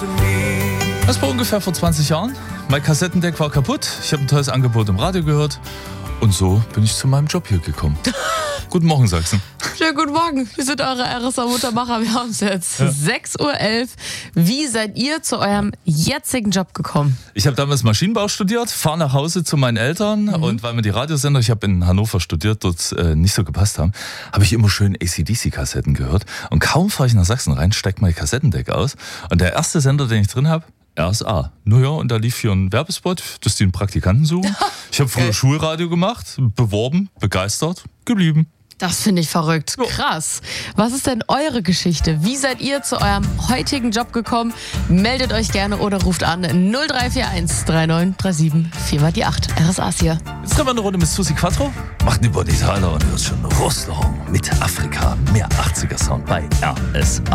Das war ungefähr vor 20 Jahren. Mein Kassettendeck war kaputt. Ich habe ein tolles Angebot im Radio gehört. Und so bin ich zu meinem Job hier gekommen. Guten Morgen, Sachsen. Schönen guten Morgen. Wir sind eure RSA-Muttermacher. Wir haben es jetzt 6:11 Uhr. Wie seid ihr zu eurem jetzigen Job gekommen? Ich habe damals Maschinenbau studiert, fahre nach Hause zu meinen Eltern und weil mir die Radiosender, ich habe in Hannover studiert, dort nicht so gepasst haben, habe ich immer schön AC/DC-Kassetten gehört. Und kaum fahre ich nach Sachsen rein, steckt mein Kassettendeck aus. Und der erste Sender, den ich drin habe, RSA. Naja, und da lief hier ein Werbespot, dass die einen Praktikanten suchen. Ich habe früher Schulradio gemacht, beworben, begeistert, geblieben. Das finde ich verrückt. Krass. Was ist denn eure Geschichte? Wie seid ihr zu eurem heutigen Job gekommen? Meldet euch gerne oder ruft an 0341 3937 4 die 8. RSA ist hier. Jetzt kommen wir eine Runde mit Susi Quattro. Macht über die Teile und hört schon Rostlaum mit Afrika. Mehr 80er Sound bei RSA.